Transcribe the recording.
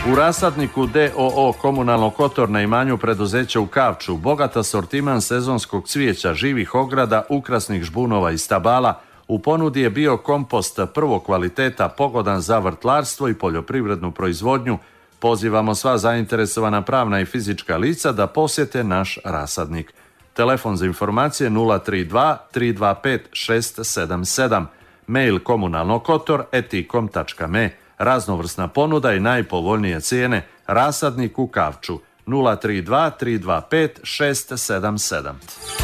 U rasadniku DOO Komunalno Kotor na imanju preduzeća u Kavču bogat asortiman sezonskog cvijeća, živih ograda, ukrasnih žbunova i stabala. U ponudi je bio kompost prvog kvaliteta pogodan za vrtlarstvo i poljoprivrednu proizvodnju. Pozivamo sva zainteresovana pravna i fizička lica da posjete naš rasadnik. Telefon za informacije 032 325 677, mail komunalnokotor@ikom.me. Raznovrsna ponuda i najpovoljnije cijene. Rasadnik u Kavču 032 325 677.